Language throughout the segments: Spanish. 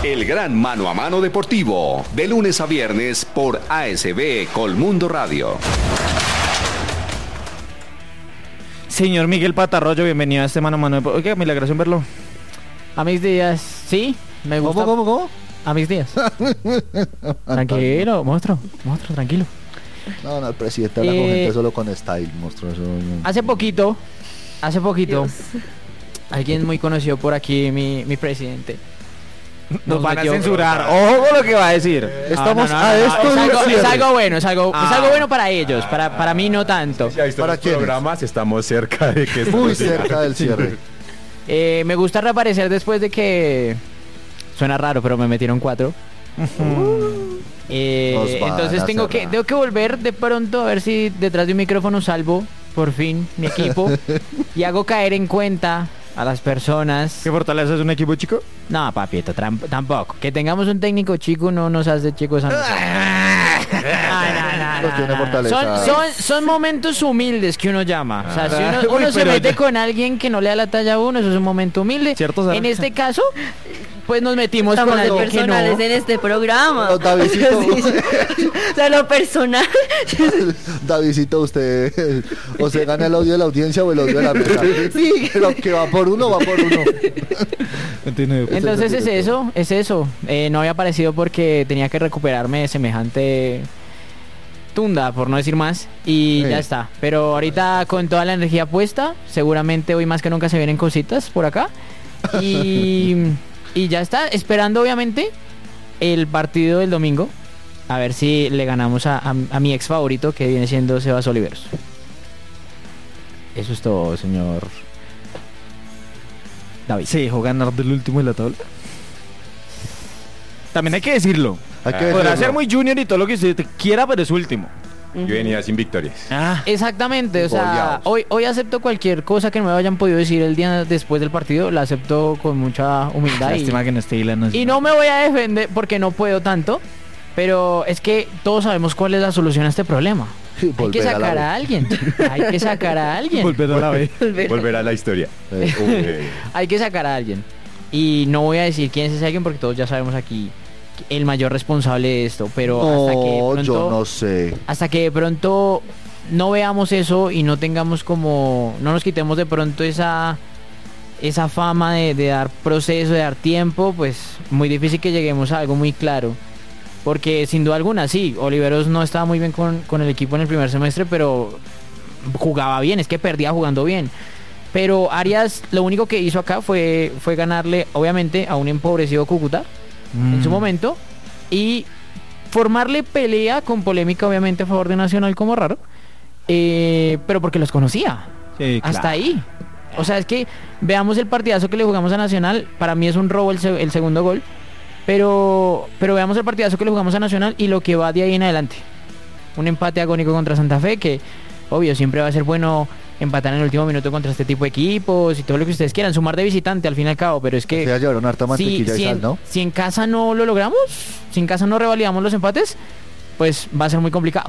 El gran mano a mano deportivo, de lunes a viernes por ASB Colmundo Radio. Señor Miguel Patarroyo, bienvenido a este mano a mano. Oiga, milagroso en verlo. A mis días, sí, me gusta. ¿Cómo? A mis días. Tranquilo, monstruo, tranquilo. No, el presidente habla con gente solo con style, monstruo. Eso no. Hace poquito, Dios. alguien muy conocido por aquí, mi presidente. Nos van a censurar. Ojo con lo que va a decir. Estamos No, a esto es del algo cierre. bueno, es algo bueno para ellos, para mí no tanto. Si ha visto ¿Para los quiénes? programas, estamos cerca de que Muy cerca del cierre. Me gusta reaparecer después de que... Suena raro, pero me metieron 4. Nos van Entonces a tengo cerrar. que volver de pronto a ver si detrás de un micrófono salvo, por fin, mi equipo. Y hago caer en cuenta a las personas. ¿Qué fortaleza es un equipo chico? No, papito, tampoco. Que tengamos un técnico chico no nos hace chicos a nosotros. No tiene fortaleza. Son momentos humildes que uno llama. O sea, si uno Uy, se pero mete ya- con alguien que no le da la talla a uno, eso es un momento humilde. ¿Cierto, Sara? En este caso, pues nos metimos Estamos con de alguien que no. personales en este programa. No, Davidcito. O sea, lo personal. Davidcito, usted o se gana el odio de la audiencia o el odio de la mesa. Sí. Pero que va por uno. Entonces es eso. No había aparecido porque tenía que recuperarme de semejante tunda, por no decir más, y Sí. ya está. Pero ahorita con toda la energía puesta, seguramente hoy más que nunca se vienen cositas por acá. Y ya está, esperando obviamente el partido del domingo. A ver si le ganamos a mi ex favorito, que viene siendo Sebas Oliveros. Eso es todo, señor David. Se dejó ganar del último de la tabla. También hay que decirlo. Hay que Podrá decirlo. ser muy junior y todo lo que usted quiera, pero es último. Yo venía sin victorias. Exactamente, o sea, Goleados. hoy acepto cualquier cosa que no me hayan podido decir el día después del partido, la acepto con mucha humildad Lástima que no esté Ilan. y no me voy a defender porque no puedo tanto, pero es que todos sabemos cuál es la solución a este problema. Hay que Volver a la sacar B. a alguien, hay que sacar a alguien, Volver a la B. Volver a la historia. hay que sacar a alguien. Y no voy a decir quién es ese alguien porque todos ya sabemos aquí el mayor responsable de esto, pero hasta que de No, pronto... yo no sé. Hasta que de pronto no veamos eso y no tengamos como... No nos quitemos de pronto esa fama de dar proceso, de dar tiempo, pues muy difícil que lleguemos a algo muy claro. Porque sin duda alguna, sí, Oliveros no estaba muy bien con el equipo en el primer semestre, pero jugaba bien, es que perdía jugando bien. Pero Arias lo único que hizo acá fue ganarle, obviamente, a un empobrecido Cúcuta en su momento y formarle pelea con polémica obviamente a favor de Nacional como raro, pero porque los conocía. Sí, Hasta claro. ahí. O sea, es que veamos el partidazo que le jugamos a Nacional. Para mí es un robo el segundo gol, pero veamos el partidazo que le jugamos a Nacional y lo que va de ahí en adelante. Un empate agónico contra Santa Fe, que obvio siempre va a ser bueno empatar en el último minuto contra este tipo de equipos y todo lo que ustedes quieran, sumar de visitante al fin y al cabo, pero es que Se llevaron harta mantequilla y sal, ¿no? si en casa no lo logramos, si en casa no revalidamos los empates, pues va a ser muy complicado.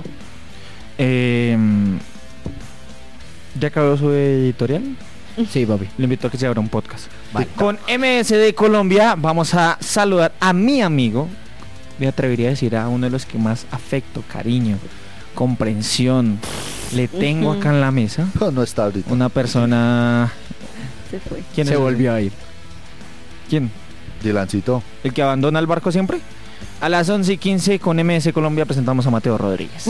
¿Ya acabó su editorial? Sí, papi. Le invito a que se abra un podcast. Vale. Con MSD Colombia vamos a saludar a mi amigo. Me atrevería a decir a uno de los que más afecto, cariño, comprensión le tengo acá en la mesa. No está ahorita. Una persona... Se fue. ¿Quién Se es? volvió a ir. ¿Quién? Dylancito. ¿El que abandona el barco siempre? A las 11:15 con MS Colombia presentamos a Mateo Rodríguez.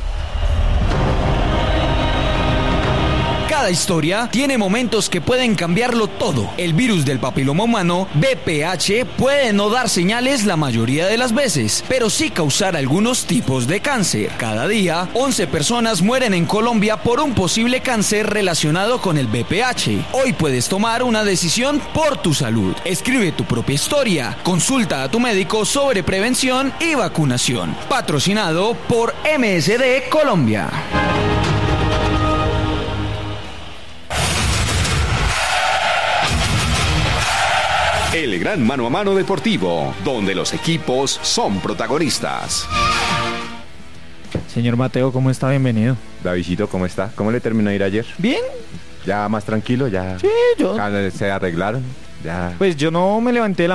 Cada historia tiene momentos que pueden cambiarlo todo. El virus del papiloma humano, VPH, puede no dar señales la mayoría de las veces, pero sí causar algunos tipos de cáncer. Cada día, 11 personas mueren en Colombia por un posible cáncer relacionado con el VPH. Hoy puedes tomar una decisión por tu salud. Escribe tu propia historia. Consulta a tu médico sobre prevención y vacunación. Patrocinado por MSD Colombia. El gran mano a mano deportivo, donde los equipos son protagonistas. Señor Mateo, ¿cómo está? Bienvenido. Davidcito, ¿cómo está? ¿Cómo le terminó de ir ayer? Bien. ¿Ya más tranquilo? ¿Ya Sí, yo... se arreglaron? Ya. Pues yo no me levanté de la